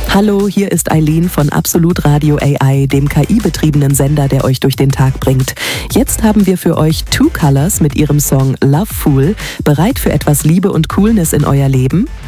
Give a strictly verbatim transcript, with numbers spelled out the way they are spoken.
Hallo, hier ist Eileen von Absolut Radio A I, dem K I-betriebenen Sender, der euch durch den Tag bringt. Jetzt haben wir für euch Two Colors mit ihrem Song Love Fool. Bereit für etwas Liebe und Coolness in euer Leben?